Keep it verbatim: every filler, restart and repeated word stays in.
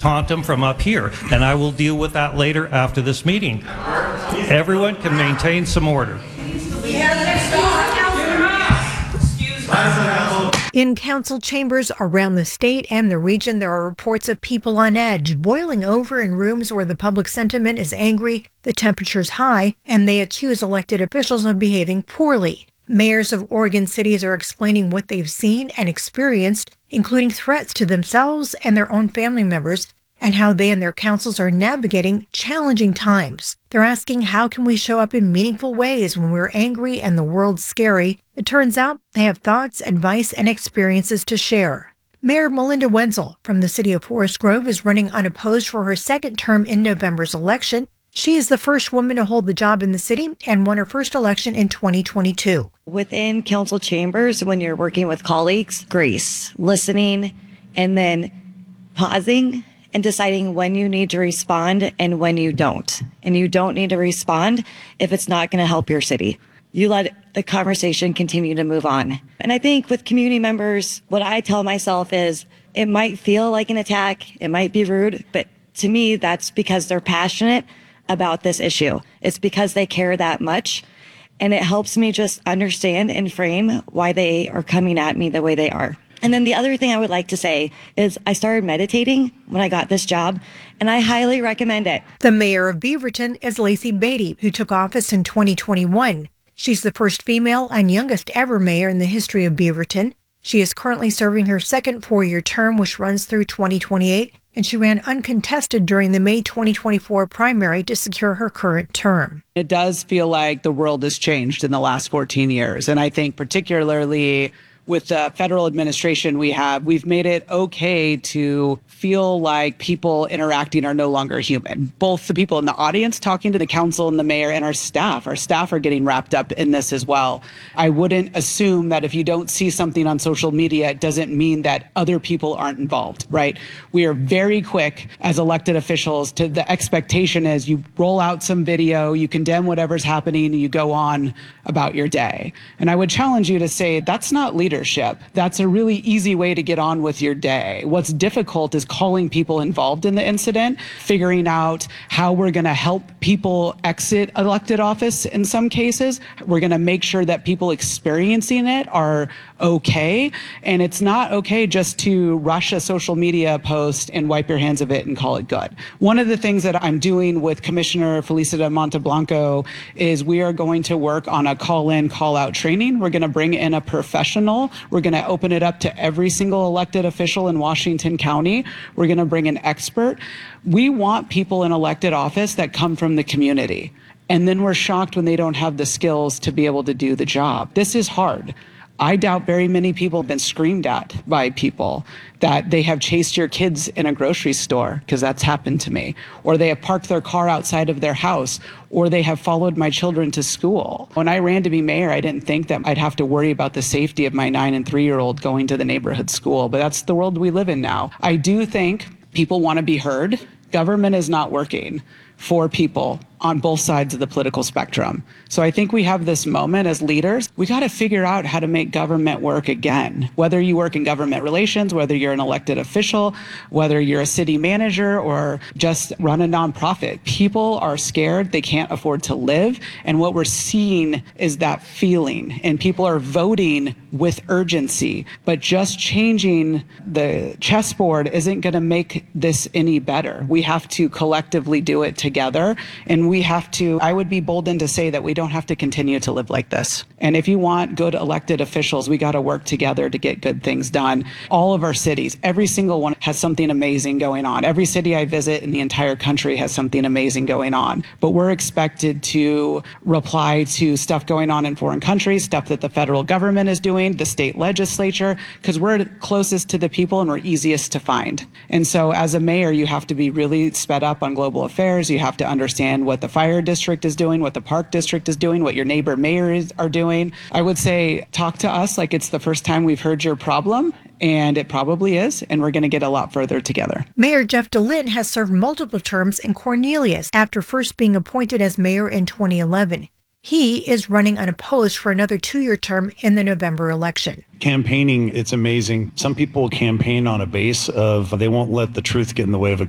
taunt them from up here, and I will deal with that later after this meeting. Everyone can maintain some order. In council chambers around the state and the region, there are reports of people on edge, boiling over in rooms where the public sentiment is angry, the temperature's high, and they accuse elected officials of behaving poorly. Mayors of Oregon cities are explaining what they've seen and experienced, including threats to themselves and their own family members, and how they and their councils are navigating challenging times. They're asking, how can we show up in meaningful ways when we're angry and the world's scary? It turns out they have thoughts, advice, and experiences to share. Mayor Melinda Wenzel from the city of Forest Grove is running unopposed for her second term in November's election. She is the first woman to hold the job in the city and won her first election in twenty twenty-two. Within council chambers, when you're working with colleagues, grace, listening, and then pausing and deciding when you need to respond and when you don't. And you don't need to respond if it's not going to help your city. You let the conversation continue to move on. And I think with community members, what I tell myself is it might feel like an attack, it might be rude, but to me, that's because they're passionate about this issue. It's because they care that much. And it helps me just understand and frame why they are coming at me the way they are. And then the other thing I would like to say is I started meditating when I got this job, and I highly recommend it. The mayor of Beaverton is Lacey Beatty, who took office in twenty twenty-one. She's the first female and youngest ever mayor in the history of Beaverton. She is currently serving her second four-year term, which runs through twenty twenty-eight, and she ran uncontested during the May twenty twenty-four primary to secure her current term. It does feel like the world has changed in the last fourteen years, and I think particularly with the federal administration we have, we've made it okay to feel like people interacting are no longer human. Both the people in the audience talking to the council and the mayor and our staff. Our staff are getting wrapped up in this as well. I wouldn't assume that if you don't see something on social media, it doesn't mean that other people aren't involved, right? We are very quick as elected officials to the expectation is you roll out some video, you condemn whatever's happening, and you go on about your day. And I would challenge you to say that's not leadership. That's a really easy way to get on with your day. What's difficult is calling people involved in the incident, figuring out how we're going to help people exit elected office in some cases. We're going to make sure that people experiencing it are okay. And it's not okay just to rush a social media post and wipe your hands of it and call it good. One of the things that I'm doing with Commissioner Felicita Monteblanco is we are going to work on a call-in, call-out training. We're going to bring in a professional. We're going to open it up to every single elected official in Washington County. We're going to bring an expert. We want people in elected office that come from the community. And then we're shocked when they don't have the skills to be able to do the job. This is hard. I doubt very many people have been screamed at by people that they have chased your kids in a grocery store, because that's happened to me, or they have parked their car outside of their house, or they have followed my children to school. When I ran to be mayor, I didn't think that I'd have to worry about the safety of my nine and three-year-old going to the neighborhood school, but that's the world we live in now. I do think people want to be heard. Government is not working for people on both sides of the political spectrum. So I think we have this moment as leaders. We got to figure out how to make government work again. Whether you work in government relations, whether you're an elected official, whether you're a city manager or just run a nonprofit, people are scared. They can't afford to live. And what we're seeing is that feeling. And people are voting with urgency. But just changing the chessboard isn't going to make this any better. We have to collectively do it together. And we have to, I would be boldened to say that we don't have to continue to live like this. And if you want good elected officials, we got to work together to get good things done. All of our cities, every single one has something amazing going on. Every city I visit in the entire country has something amazing going on. But we're expected to reply to stuff going on in foreign countries, stuff that the federal government is doing, the state legislature, because we're closest to the people and we're easiest to find. And so as a mayor, you have to be really sped up on global affairs. You have to understand what the fire district is doing, what the park district is doing, what your neighbor mayors are doing. I would say talk to us like it's the first time we've heard your problem, and it probably is, and we're going to get a lot further together. Mayor Jeff DeLint has served multiple terms in Cornelius after first being appointed as mayor in twenty eleven. He is running unopposed for another two-year term in the November election. Campaigning, it's amazing. Some people campaign on a base of they won't let the truth get in the way of a